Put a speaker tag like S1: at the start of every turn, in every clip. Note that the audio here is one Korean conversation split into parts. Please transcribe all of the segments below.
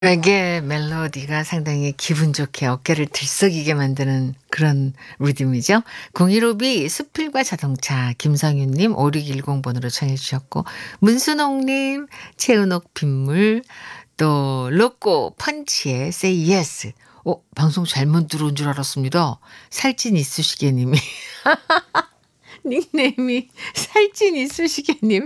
S1: 레게 멜로디가 상당히 기분 좋게 어깨를 들썩이게 만드는 그런 리듬이죠. 015B 수필과 자동차 김성윤님 5610번으로 청해 주셨고 문순옥님 최은옥 빗물 또 로꼬 펀치의 Say Yes. 방송 잘못 들어온 줄 알았습니다. 살찐 이쑤시개님이 닉네임이 살찐 이쑤시개님.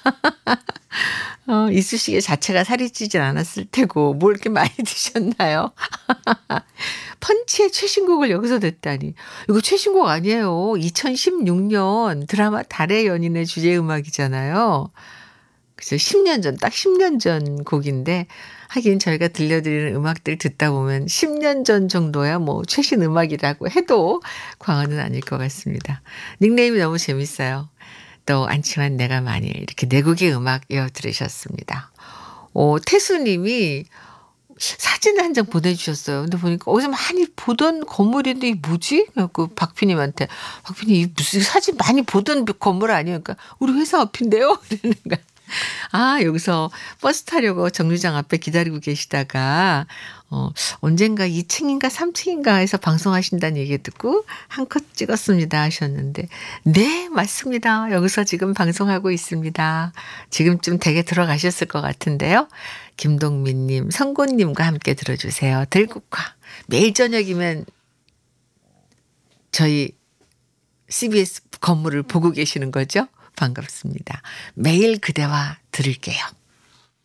S1: 이쑤시개 자체가 살이 찌진 않았을 테고 뭘 이렇게 많이 드셨나요? 펀치의 최신곡을 여기서 냈다니. 이거 최신곡 아니에요. 2016년 드라마 달의 연인의 주제 음악이잖아요. 그래서 10년 전, 딱 10년 전 곡인데 하긴 저희가 들려드리는 음악들 듣다 보면 10년 전 정도야 뭐 최신 음악이라고 해도 과언은 아닐 것 같습니다. 닉네임이 너무 재밌어요. 또 안치환 내가 만일 이렇게 네 곡의 음악 이어 들으셨습니다. 태수님이 사진을 한 장 보내주셨어요. 근데 보니까 어디서 많이 보던 건물인데 이 뭐지? 그 박피님한테 박피님 이 무슨 사진 많이 보던 건물 아니에요? 그러니까 우리 회사 앞인데요. 이러는 거야. 여기서 버스 타려고 정류장 앞에 기다리고 계시다가 언젠가 2층인가 3층인가 해서 방송하신다는 얘기 듣고 한 컷 찍었습니다 하셨는데 네 맞습니다. 여기서 지금 방송하고 있습니다. 지금쯤 댁에 들어가셨을 것 같은데요. 김동민님 성곤님과 함께 들어주세요. 들국화 매일 저녁이면 저희 CBS 건물을 보고 계시는 거죠? 반갑습니다. 매일 그대와 들을게요.